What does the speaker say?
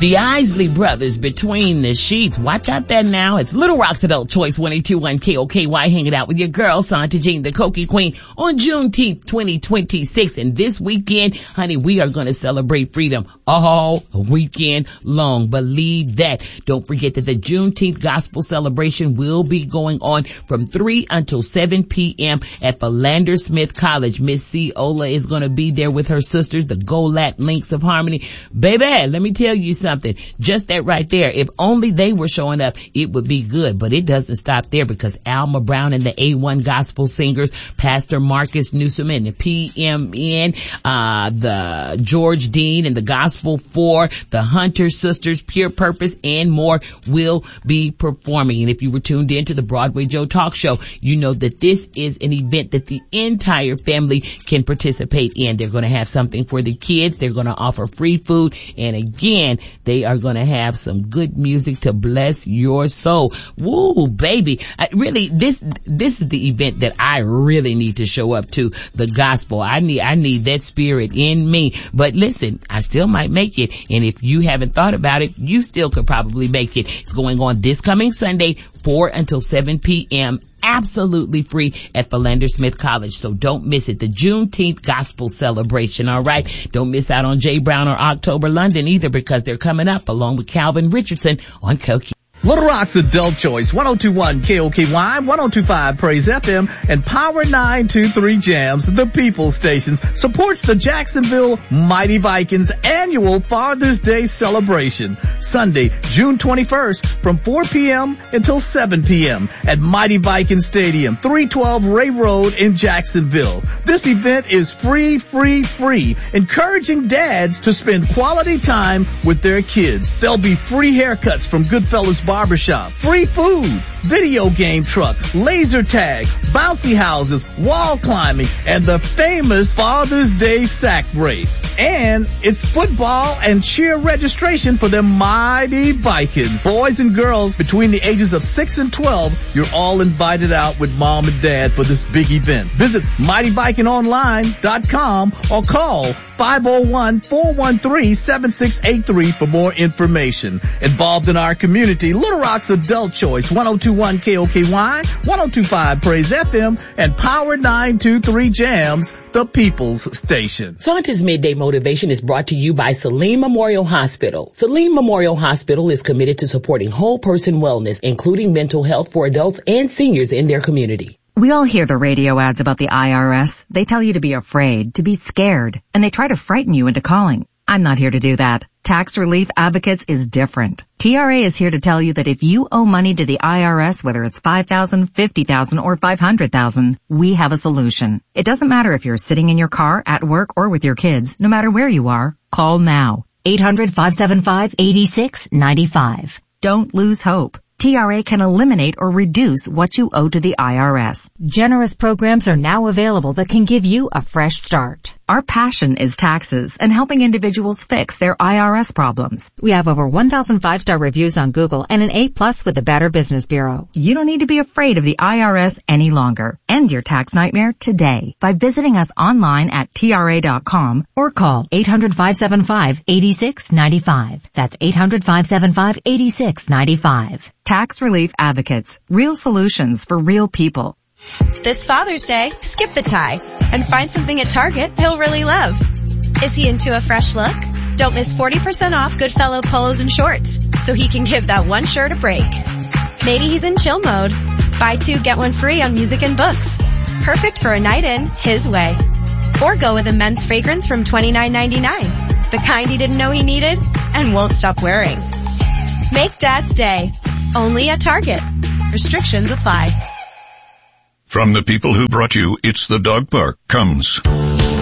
The Isley Brothers, Between the Sheets. Watch out there now. It's Little Rock's Adult Choice 1021 KOKY, hanging out with your girl, Santa Jean, the Cokie Queen, on Juneteenth 2026. And this weekend, honey, we are going to celebrate freedom all weekend long. Believe that. Don't forget that the Juneteenth gospel celebration will be going on from 3 until 7 p.m. at Philander Smith College. Miss C. Ola is going to be there with her sisters, the Golat Links of Harmony. Baby, let me tell you something. Just that right there. If only they were showing up, it would be good. But it doesn't stop there, because Alma Brown and the A1 Gospel Singers, Pastor Marcus Newsom and the PMN, the George Dean and the Gospel 4, the Hunter Sisters, Pure Purpose, and more will be performing. And if you were tuned in to the Broadway Joe Talk Show, you know that this is an event that the entire family can participate in. They're going to have something for the kids. They're going to offer free food. And again, they are going to have some good music to bless your soul. Woo, baby. Really, this is the event that I really need to show up to, the gospel. I need that spirit in me. But listen, I still might make it. And if you haven't thought about it, you still could probably make it. It's going on this coming Sunday, 4 until 7 p.m. Absolutely free at Philander Smith College. So don't miss it. The Juneteenth gospel celebration. All right. Don't miss out on Jay Brown or October London either, because they're coming up along with Calvin Richardson on Cokie. Little Rock's Adult Choice, 1021 KOKY, 1025 Praise FM, and Power 923 Jams, the People Station, supports the Jacksonville Mighty Vikings annual Father's Day celebration. Sunday, June 21st from 4 p.m. until 7 p.m. at Mighty Vikings Stadium, 312 Ray Road in Jacksonville. This event is free, encouraging dads to spend quality time with their kids. There'll be free haircuts from Goodfellas Barbershop, free food, video game truck, laser tag, bouncy houses, wall climbing, and the famous Father's Day sack race. And it's football and cheer registration for the Mighty Vikings. Boys and girls between the ages of 6 and 12, you're all invited out with mom and dad for this big event. Visit mightyvikingonline.com or call 501-413-7683 for more information. Involved in our community, Little Rock's Adult Choice, 1021 KOKY, 1025 Praise FM, and Power 923 Jams, the People's Station. Santa's Midday Motivation is brought to you by Saline Memorial Hospital. Saline Memorial Hospital is committed to supporting whole person wellness, including mental health for adults and seniors in their community. We all hear the radio ads about the IRS. They tell you to be afraid, to be scared, and they try to frighten you into calling. I'm not here to do that. Tax Relief Advocates is different. TRA is here to tell you that if you owe money to the IRS, whether it's $5,000, $50,000, or $500,000, we have a solution. It doesn't matter if you're sitting in your car, at work, or with your kids. No matter where you are, call now. 800-575-8695. Don't lose hope. TRA can eliminate or reduce what you owe to the IRS. Generous programs are now available that can give you a fresh start. Our passion is taxes and helping individuals fix their IRS problems. We have over 1,000 5-star reviews on Google and an A+ with the Better Business Bureau. You don't need to be afraid of the IRS any longer. End your tax nightmare today by visiting us online at TRA.com or call 800-575-8695. That's 800-575-8695. Tax Relief Advocates. Real solutions for real people. This Father's Day, skip the tie and find something at Target he'll really love. Is he into a fresh look? Don't miss 40% off Goodfellow polos and shorts so he can give that one shirt a break. Maybe he's in chill mode. Buy 2, get 1 free on music and books. Perfect for a night in his way. Or go with a men's fragrance from $29.99. The kind he didn't know he needed and won't stop wearing. Make Dad's Day. Only at Target. Restrictions apply. From the people who brought you It's the Dog Park comes